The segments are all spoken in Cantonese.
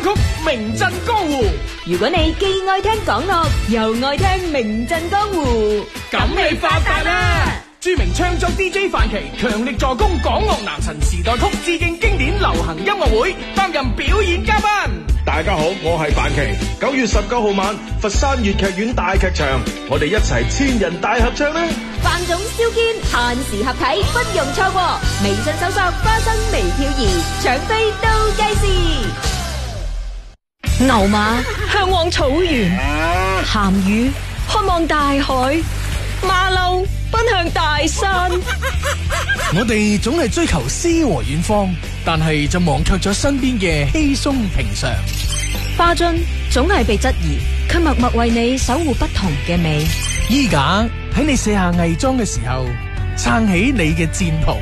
曲名震江湖。 如果你既愛聽港樂又愛聽名震江湖， 咁你發達啦！著名唱作 DJ 范琪強力助攻港樂男神時代曲致敬經典流行音樂會，擔任表演嘉賓。 大家好，我係范琪。9月19號晚，佛山粵劇院大劇場，我哋一齊千人大合唱啦！ 范總、蕭堅限時合體，不容錯過。微信搜索花生微漂移，搶飛到計時。牛馬向往草原，鹹魚渴望大海，馬騮奔向大山。 我哋總係追求詩和遠方，但係就忘卻咗身邊嘅稀鬆平常。 花樽總係被質疑，卻默默為你守護不同嘅美。 衣架喺你卸下偽裝嘅時候，撐起你嘅戰袍。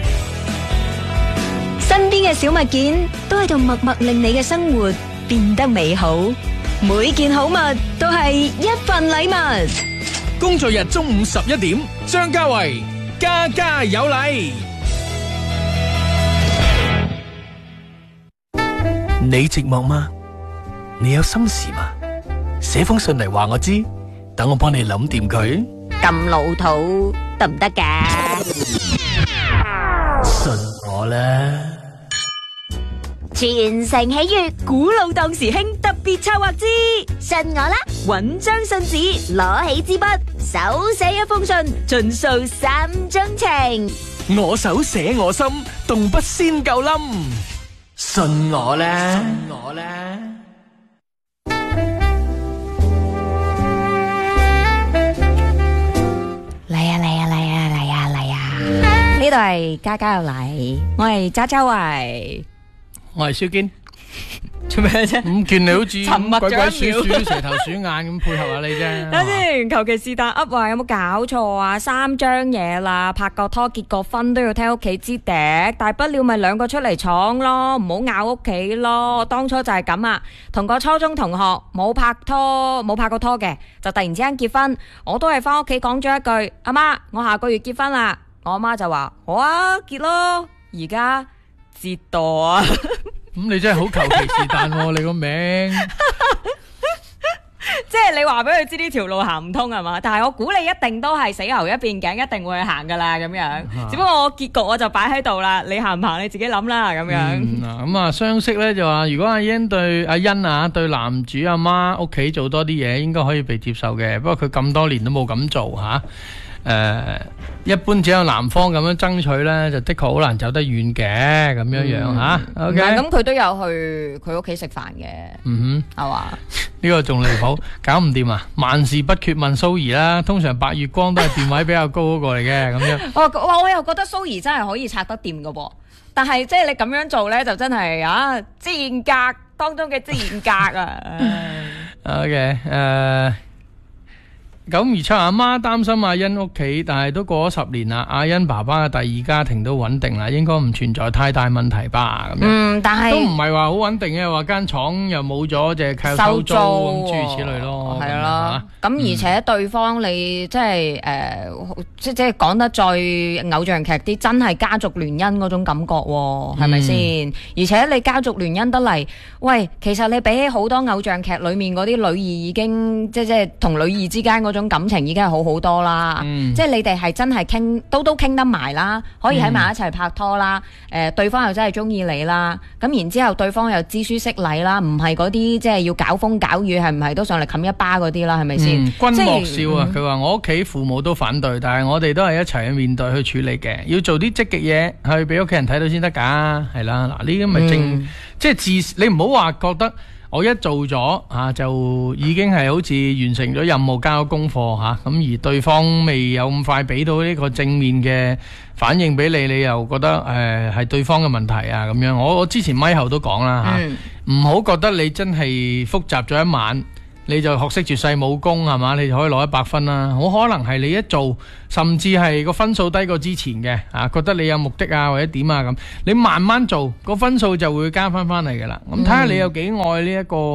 身邊嘅小物件都喺度默默令你嘅生活變得美好，每件好物都係一份禮物。 工作日中午11點，張家維家家有禮。你寂寞嗎？你有心事嗎？寫封信嚟話我知，等我幫你諗掂佢。 咁老土得唔得㗎？ 信我啦！ 全城喜悅，古老當時興特別策劃之信我啦！搵張信紙，攞起支筆，手寫一封信，盡訴三中情。 我手寫我心，動筆先夠冧。信我啦！信我啦！ 嚟啊嚟啊嚟啊嚟啊嚟啊！呢度係家家有禮，我係渣渣維。 我係蕭堅， 做咩啫？ 咁見你好似沉默咗鬼鬼一秒祟祟、蛇頭鼠眼咁配合下你啫。 等先，求其是但噏話有冇搞錯啊？3張嘢啦，拍個拖結個婚都要聽屋企支笛，大不了咪2個出嚟闖咯，唔好拗屋企咯。我當初就係咁啊，同個初中同學冇拍過拖嘅，就突然之間結婚，我都係翻屋企講咗一句：阿媽，我下個月結婚啦。我阿媽就話：好啊，結咯。而家折墮啊！ 咁你真係好求其是但喎，你個名。 即係你話俾佢知呢條路行唔通係嘛？但係我估你一定都係死牛一邊頸，一定會去行噶啦咁樣。只不過我結局我就擺喺度啦，你行唔行你自己諗啦咁樣。 嗱咁啊，相識咧就話，如果阿欣對男主阿媽屋企做多啲嘢，應該可以被接受嘅。不過佢咁多年都冇咁做吓。一般只有男方咁樣爭取咧，就的確好難走得遠嘅咁樣樣吓。OK， 咁佢都有去佢屋企食飯嘅。係嘛？ 呢個仲離譜，搞唔掂啊！萬事不缺問蘇兒啦，通常白月光都係電位比較高嗰個嚟嘅咁樣。 我又覺得蘇兒真係可以拆得掂噶噃，但係即係你咁樣做咧，就真係啊賤格當中嘅賤格啊。 OK，咁而且阿媽擔心阿欣屋企，但係都過咗10年啦。阿欣爸爸嘅第2家庭都穩定啦，應該唔存在太大問題吧？咁樣， 但係都唔係話好穩定嘅，話間廠又冇咗，淨係靠收租咁諸如此類咯。係咯， 咁而且對方你即係即係講得再偶像劇啲，真係家族聯姻嗰種感覺喎，係咪先？而且你家族聯姻得嚟，喂，其實你比起好多偶像劇裏面嗰啲女二已經即係同女二之間嗰種感情已經係好好多啦，即係你哋係真係傾都傾得埋啦，可以喺埋一齊拍拖啦，對方又真係中意你啦，咁然之後對方又知書識禮啦，唔係嗰啲即係要搞風搞雨，係唔係都上嚟冚一巴嗰啲啦，係咪先？ 君莫笑啊！佢話我屋企父母都反對，但係我哋都係一齊去面對去處理嘅，要做啲積極嘢去俾屋企人睇到先得噶，係啦，嗱呢啲咪正即係你唔好話覺得。我一做咗就已經係好似完成咗任務交功課嚇，咁而對方未有咁快俾到呢個正面嘅反應俾你，你又覺得係對方嘅問題啊咁樣。我之前咪後都講啦嚇，唔好覺得你真係複雜咗一晚，你就學識絕世武功係嘛？你就可以攞100分啦。好可能係你一做，甚至係個分數低過之前嘅覺得你有目的啊或者點啊咁，你慢慢做個分數就會加翻嚟噶啦。咁睇下你有幾愛呢一個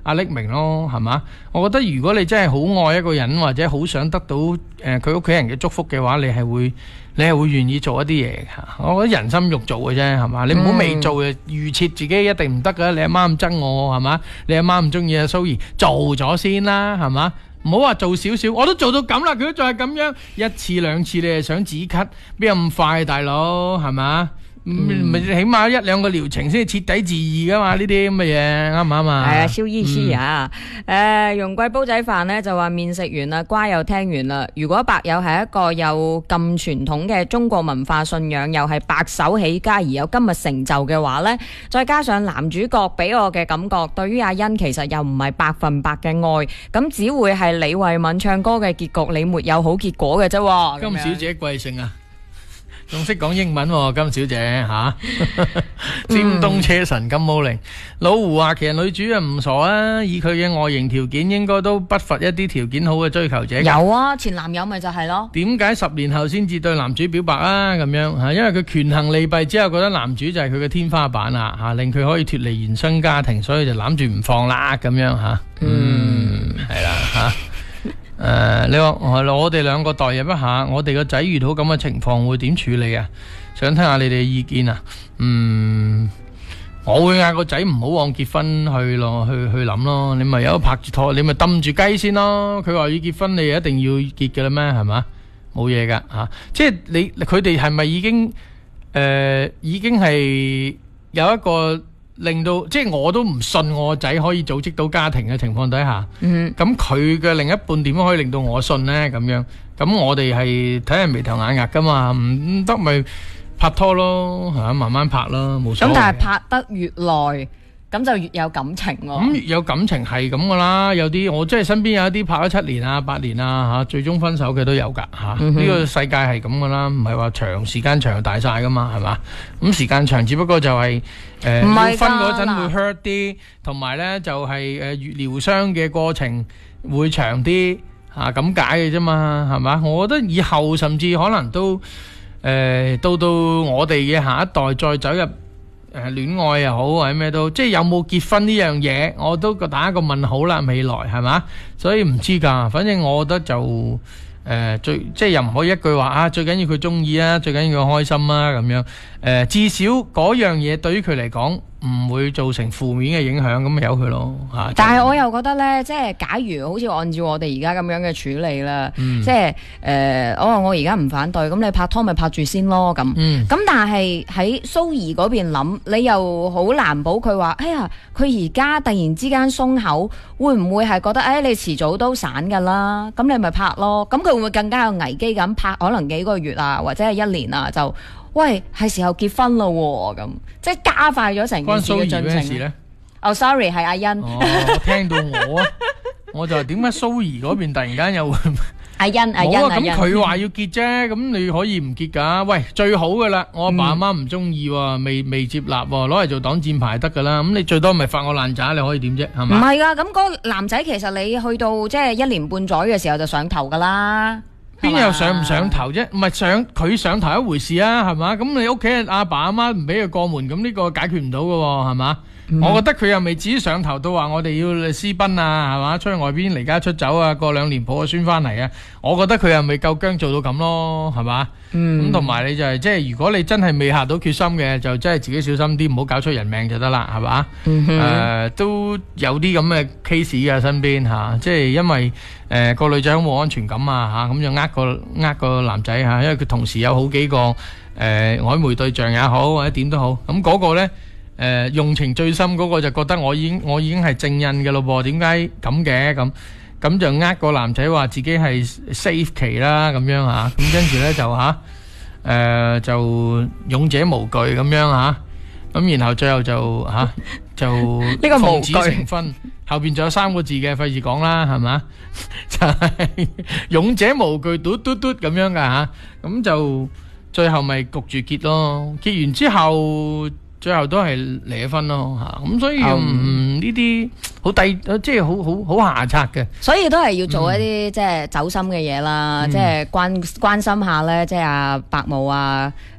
阿匿明咯，係嘛？我覺得如果你真係好愛一個人，或者好想得到佢屋企人嘅祝福嘅話，你係會願意做一啲嘢嚇。我覺得人心肉做嘅啫，係嘛？你唔好未做就預設自己一定唔得㗎。你阿媽咁憎我係嘛？你阿媽唔中意阿蘇兒，做咗先啦，係嘛？唔好話做少少，我都做到咁啦，佢都仲係咁樣，一次兩次你係想止咳，邊有咁快，大佬係嘛？咪起碼一兩個療程先徹底治癒噶嘛？呢啲咁嘅嘢啱唔啱啊？ 係啊，蕭醫師啊，容桂煲仔飯呢就話面食完啦，瓜又聽完啦。如果白友係一個有咁傳統嘅中國文化信仰，又係白手起家而有今日成就嘅話呢，再加上男主角俾我嘅感覺，對於阿欣其實又唔係100%嘅愛，咁只會係李慧敏唱歌嘅結局，你沒有好結果嘅啫。 金小姐貴姓啊？仲識講英文喎，金小姐吓，尖東車神金毛玲，老胡話其實女主唔傻啊，以佢嘅外形條件，應該都不乏一啲條件好嘅追求者。 有啊，前男友咪就係咯。 點解10年後先至對男主表白啊？咁樣吓，因為佢權衡利弊之後，覺得男主就係佢嘅天花板啦吓，令佢可以脫離原生家庭，所以就攬住唔放啦咁樣吓。係啦吓。你話我哋兩個代入一下，我哋個仔遇到咁嘅情況會點處理啊？想聽下你哋嘅意見啊。我會嗌個仔唔好往結婚去咯，去諗咯。你咪有拍住拖，你咪抌住雞先咯。佢話要結婚，你一定要結嘅啦咩？係嘛？冇嘢噶吓，即係佢哋係咪已經係有一個令到即係我都唔信我個仔可以組織到家庭嘅情況底下，咁佢嘅另一半點樣可以令到我信呢？咁樣咁我哋係睇人眉頭眼額噶嘛，唔得咪拍拖咯，係慢慢拍咯，冇所謂。 咁但係拍得越耐，咁就越有感情喎。 咁越有感情係咁噶啦，有啲我即係身邊有一啲拍咗7年啊、8年啊吓，最終分手嘅都有噶吓。呢個世界係咁噶啦，唔係話長時間長大晒噶嘛，係嘛？咁時間長只不過就係要分嗰陣會 hurt 啲，同埋咧就係療傷嘅過程會長啲吓，咁解嘅啫嘛，係嘛？我覺得以後甚至可能都到我哋嘅下一代再走入戀愛又好或者咩都，即係有冇結婚呢樣嘢，我都打一個問號啦。未來係嘛，所以唔知㗎。反正我覺得就即係又唔可以一句話啊，最緊要佢中意啊，最緊要佢開心啊咁樣。至少嗰樣嘢對於佢嚟講唔會造成負面嘅影響，咁咪由佢咯嚇。 但係我又覺得呢，即係假如好似按照我哋而家咁樣嘅處理啦，即係我而家唔反對，咁你拍拖咪拍住先咯咁。咁但係喺蘇怡嗰邊諗，你又好難保佢話，哎呀，佢而家突然之間鬆口，會唔會係覺得你遲早都散㗎啦？咁你咪拍咯。咁佢會唔會更加有危機咁拍？可能幾個月啊，或者係1年啊就。喂，係時候結婚咯喎，咁即係加快咗成件事嘅進程咧。sorry， 係阿欣。 我聽到我就係點解蘇兒嗰邊突然間又會阿欣。 咁佢話要結啫，咁你可以唔結噶。喂，最好噶啦，我阿爸阿媽唔中意喎，未接納喎，攞嚟做擋箭牌得噶啦。咁你最多咪發我爛渣，你可以點啫？係嘛？ 唔係噶，咁嗰個男仔其實你去到即係1年半載嘅時候就上頭噶啦。 邊有上唔上頭啫？唔係佢上頭一回事啊，係嘛？咁你屋企人阿爸阿媽唔俾佢過門，咁呢個解決唔到噶，係嘛？我覺得佢又未至於上頭到話我哋要私奔啊，係嘛？出去外邊離家出走啊，過2年抱個孫翻嚟啊！我覺得佢又未夠薑做到咁咯，係嘛？咁同埋你就係即係如果你真係未下到決心嘅，就真係自己小心啲，唔好搞出人命就得啦，係嘛？都有啲咁嘅 case 嘅身邊吓，即係因為個女仔好冇安全感啊吓，咁就呃個男仔吓，因為佢同時有好幾個曖昧對象也好或者點都好，咁嗰個咧。用情最深嗰個就覺得我已經係正印嘅咯噃，點解咁嘅咁就個男仔話自己係 safe 期啦咁樣吓，咁跟住咧就勇者無懼咁樣吓，咁然後最後就呢個奉子成婚，後邊仲有3個字嘅，費事講啦係嘛，就係勇者無懼嘟嘟嘟咁樣噶吓，咁就最後咪焗住結咯，結完之後。最後都係離咗婚咯吓，咁所以呢啲好低，即係好下策嘅。 所以都係要做一啲即係走心嘅嘢啦，即係關心下咧，即係阿伯母啊，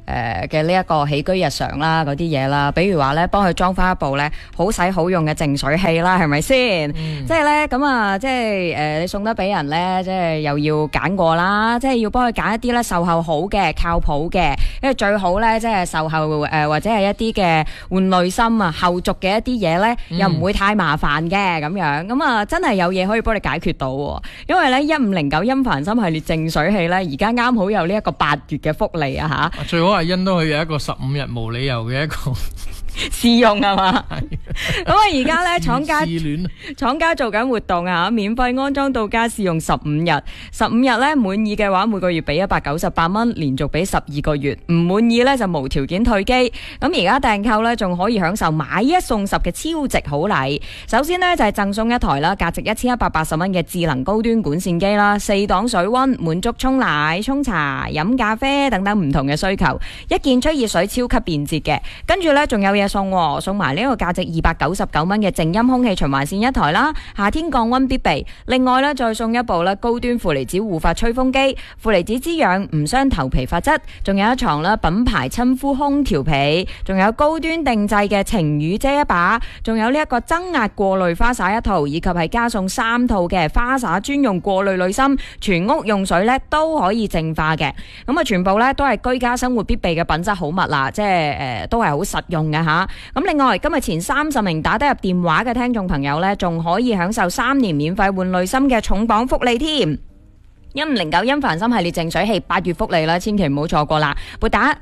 嘅呢一個起居日常啦，嗰啲嘢啦，比如話咧幫佢裝翻一部咧好使好用嘅淨水器啦，係咪先？即係咧咁啊，即係你送得俾人咧，即係又要揀過啦，即係要幫佢揀一啲咧售後好嘅、靠譜嘅，因為最好咧即係售後或者係一啲嘅換濾芯啊後續嘅一啲嘢咧，又唔會太麻煩嘅咁樣，咁啊真係有嘢可以幫你解決到喎，因為咧1509音凡心系列淨水器咧，而家啱好有呢一個8月嘅福利啊吓，最好阿欣都可以有一個15日無理由嘅一個試用係嘛？咁啊而家咧廠家做緊活動啊，免費安裝到家試用15日，15日咧滿意嘅話每個月俾198蚊，連續俾12個月，唔滿意咧就無條件退機。咁而家訂購咧仲可以享受買1送10嘅超值好禮。首先呢，就係贈送一台啦，價值1180蚊嘅智能高端管線機啦，4檔水溫，滿足沖奶、沖茶、飲咖啡等等唔同嘅需求，一件吹熱水超級便捷嘅。跟住咧仲有嘢送埋呢個價值299蚊嘅靜音空氣循環線一台啦，夏天降溫必備。另外咧再送一部咧高端負離子護髮吹風機，負離子滋養唔傷頭皮髮質，仲有一床啦品牌親膚空調被，仲有高端定製嘅晴雨遮一把，仲有呢一個增壓過濾花灑一套，以及係加送3套嘅花灑專用過濾濾芯，全屋用水咧都可以淨化嘅。咁啊全部咧都係居家生活必備嘅品質好物啦，即係都係好實用嘅吓。咁另外今日前30名打得入電話嘅聽眾朋友呢，仲可以享受3年免費換濾芯嘅重磅福利添。1509音凡心系列淨水器8月福利啦，千祈唔好錯過啦！撥打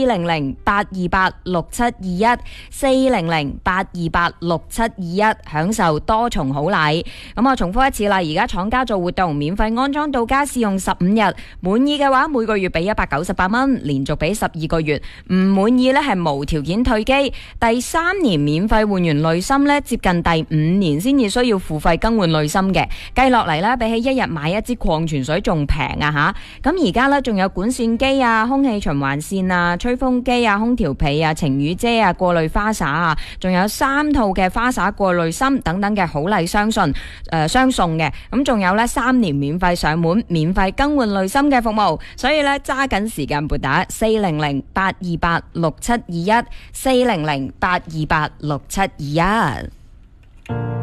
400-828-6721 400-828-6721，享受多重好禮。咁我重複一次啦，而家廠家做活動，免費安裝到家試用15日，滿意嘅話每個月俾198蚊，連續俾12個月，唔滿意呢係無條件退機。第3年免費換完濾芯呢，接近第5年先至需要付費更換濾芯嘅。計落嚟呢，比起一日買一支礦泉水仲平啊吓！咁而家咧仲有管線機啊、空氣循環線啊、吹風機啊、空調被啊、晴雨遮啊、過濾花灑啊，仲有3套嘅花灑過濾芯等等嘅好禮相送嘅。咁仲有咧3年免費上門、免費更換濾芯嘅服務，所以咧揸緊時間撥打400-828-6721 400-828-6721。